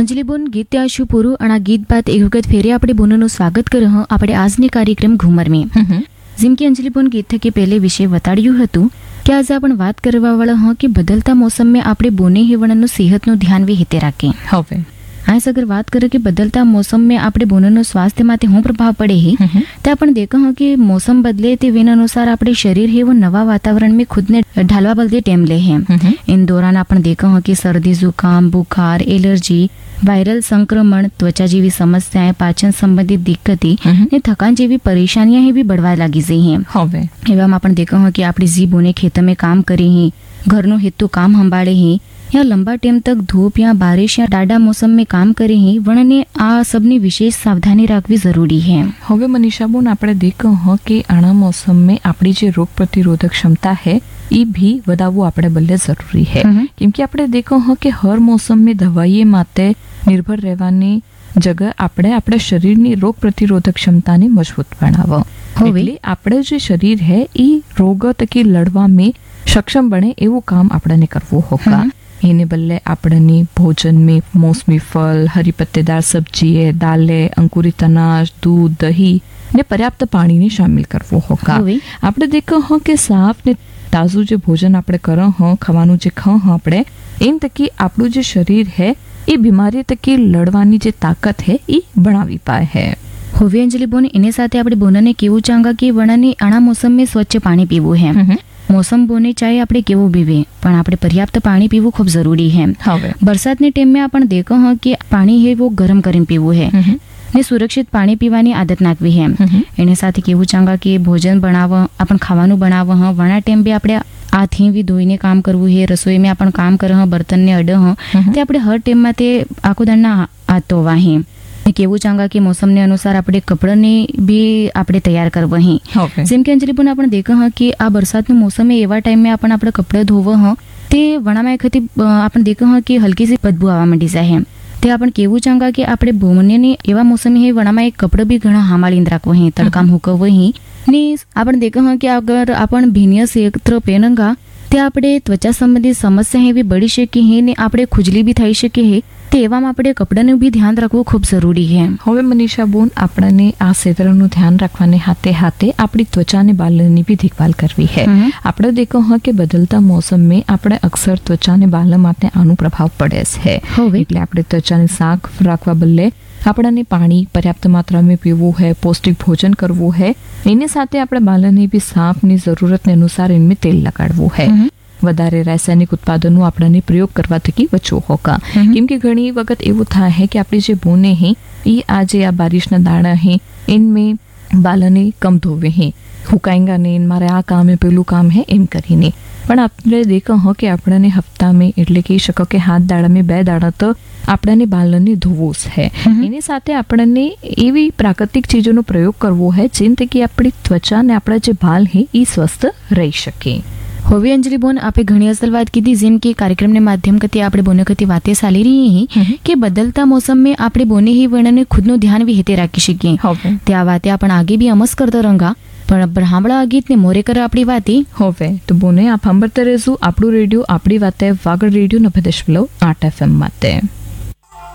અંજલિ બોન ગીત ત્યાં પૂરું અને આ ગીત બાદ એક વખત ફેરે આપણે બોનનું સ્વાગત કર્યું આપણે આજની કાર્યક્રમ ઘુમર में જેમ કે અંજલિ બોન ગીત થકી પહેલે વિશે બતાડ્યું હતું કે આજે આપણે વાત કરવા વાળા કે બદલતા મોસમ में આપણે બોને હેવણનું સેહતનું ધ્યાન વી હિતે રાખે હવે आज अगर बात करें कि बदलता मौसम में આપણે બોનનો સ્વાસ્થ્ય માટે શું પ્રભાવ પડે है तो अपन देखा है कि मौसम बदले ते वेन अनुसार આપણે शरीर है वो नवा वातावरण में खुद ने ढालवा बदले टाइम ले है इन दौरान अपन देखा है कि सर्दी जुकाम बुखार एलर्जी वायरल संक्रमण त्वचा જેવી સમસ્યાएं પાચન સંબંધિત દિક્કતી ને થકાન જેવી પરેશાનિयां भी बढ़वा लगी गई हैं હવે એવામાં આપણે देखा है कि આપણી જીભોને ખેતર में काम करे हैं घरનું हेतु काम संभाले हैं या लंबा टाइम तक धूप या बारिश या डाडा मौसम में काम करे हैं वणने आ सबनी विशेष सावधानी रखवी जरूरी है। હવે मनीषाबोन આપણે देखो ह કે આના મોસમ में આપણી જે રોગ પ્રતિરોધક ક્ષમता है ये भी વધાવવું આપણે બલ્લે જરૂરી है क्योंकि આપણે देखो ह કે હર મોસમ में દવાઈ માતે નિર્ભર રહેવાની જગહ આપણે શરીરની રોગ પ્રતિરોધક ક્ષમતાને મજબૂત બનાવો એટલે આપણે જે શરીર है ये રોગ તકી લડવા में સક્ષમ બને એવું કામ આપણને કરવું હોगा એને બદલે આપણને ભોજન में मौसमी फल हरी पत्तेदार सब्जी दाले अंकुरित अनाज दूध दही ने पर्याप्त पानी ने शामिल करवो होगा આપણે देखो ह કે સાફ ને તાજું જે ભોજન આપણે કરો હ ખાવાનું જે ખાવ હ આપણે એમ તકી આપણું જે શરીર है એ બીમારી તકી લડવાની જે તાકાત है એ બનાવી પાય है। હવે અંજલિ બોન એને સાથે આપણે બોનને કેવું ચાંગા કે વણાને આણા મોસમ में स्वच्छ पानी पीવું है मौसम बोने चाहे આપણે કેવું પીવે પણ આપણે पर्याप्त पानी पीવું खूब जरूरी है। बरसात ने टाइम में अपन देखो हाँ कि पानी है वो गरम કરીને पीવું है ने सुरक्षित पानी पीवानी आदत नाखवी है। एने साथे केवू चांगा कि भोजन बनाव अपन खावानुं बनाव हाँ वणा टाइम भी આપણે હાથી બી ધોઈને કામ કરવું है रसोई में अपन काम कर बर्तन ने अड हाँ ते આપણે हर टाइम में ते आखो दाड़ना हाथ धोवा है केवू चांगा कि मौसम ने अनुसार આપણે कपड़ाने भी આપણે तैयार करवा है। जेम के अंजलि पण आपण देखा हाँ कि आ बरसात नो मौसम में एवा टाइम में आपण आपड़ा कपड़ा धोवा हाँ ते वणामा एक हती आपण देखा हाँ कि हल्की सी बदबू आवा मंडी जाए है ते आपण केवू चांगा कि આપણે બોમને એવા મોસમ है वणामा एक कपड़ा भी घणा हामाळीने राखवा है तड़काम हुकवा है ने आपण देखा हाँ कि अगर आपण भीन्य क्षेत्र पेनंगा ते આપણે ત્વચા સંબંધિત સમસ્યા એવી બળી શકે હે ને આપણે ખુજલી બી થઈ શકે હે તે એવામાં આપણે કપડાનું બી ધ્યાન રાખવું ખૂબ જરૂરી છે। હવે મનીષા બોન આપણને આ ક્ષેત્રનું ધ્યાન રાખવાને હાથે હાથે આપણી ત્વચાને બાલની બી દેખભાલ કરવી है। આપણે देखो हाँ कि बदलता मौसम में આપણે અક્ષર ત્વચાને બાલ માટે આનું પ્રભાવ પડે છે એટલે આપણે ત્વચાને સાફ રાખવા બદલે આપણને પાણી पर्याप्त मात्रा में पीवू है पौष्टिक भोजन करवू है एने साथे આપણે બાલને भी साफ ની જરૂરતને અનુસાર इनमें तेल लगाड़वू है। વધારે રાસાયણિક ઉત્પાદનો આપણને પ્રયોગ કરવા થકી બચવું હોगा કેમ કે ઘણી વખત એવું થાય है कि આપણી જે બોને है ये આજે આ બારિશના દાણા है इनमें બાલને કમ ધોવે है હુકાएंगा नहीं मारे आ काम है पेलू काम है एम કરીને પણ આપણે देखो हाँ कि આપણને હપ્તા में એટલે કહી શકો કે હાથ દાડા में 2 દાડા તો આપણને બાલને ધોવું છે એની સાથે આપણને એવી પ્રાકૃતિક ચીજોનો પ્રયોગ કરવો है જેનાથી આપણી ત્વચા ને આપણા જે બાલ है એ સ્વસ્થ રહી શકે। હવે અંજલિ બોન આપે ઘણી અસલ વાત કીધી જેમ કે કાર્યક્રમને માધ્યમ કતી આપણે બોને કતી વાતે ચાલી રહી हैं कि बदलता मौसम में આપણે બોને ही વર્ણને ખુદનું ધ્યાન भी હેતે રાખી શકીએ તે આ વાતે આપણે આગે भी અમસ કરતા રંગા પણ બ્રાહ્મણા ગીત ને મોરે કરે આપણી વાતે હવે તો બોને આપ સાંભળતા રહેજો આપણું રેડિયો આપણી વાતે વાગડ રેડિયો 90.8 FM માટે।